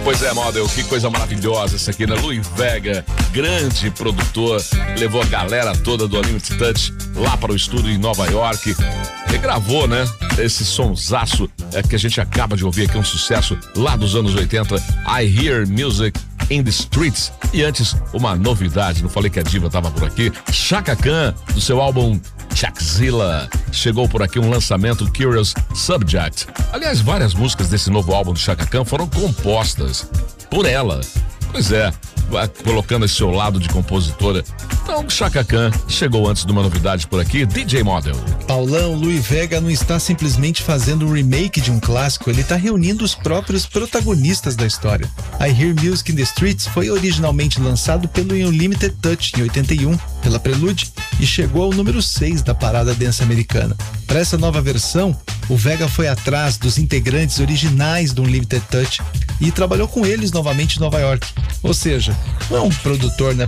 Pois é, Model, que coisa maravilhosa essa aqui, né? Louie Vega, grande produtor, levou a galera toda do Unlimited Touch lá para o estúdio em Nova York e gravou, né? Esse sonsaço que a gente acaba de ouvir aqui, um sucesso lá dos anos 80, I Hear Music in the Streets. E antes, uma novidade, não falei que a diva tava por aqui, Chaka Khan, do seu álbum Chakzilla. Chegou por aqui um lançamento, Curious Subject. Aliás, várias músicas desse novo álbum do Chaka Khan foram compostas por ela. Pois é, colocando esse seu lado de compositora. Então, Chaka Khan chegou antes de uma novidade por aqui, DJ Model. Paulão, Louie Vega não está simplesmente fazendo um remake de um clássico, ele está reunindo os próprios protagonistas da história. I Hear Music in the Streets foi originalmente lançado pelo Unlimited Touch em 81, pela Prelude, e chegou ao número 6 da parada dance americana. Para essa nova versão, o Vega foi atrás dos integrantes originais do Unlimited Touch e trabalhou com eles novamente em Nova York. Ou seja, não é um produtor, né,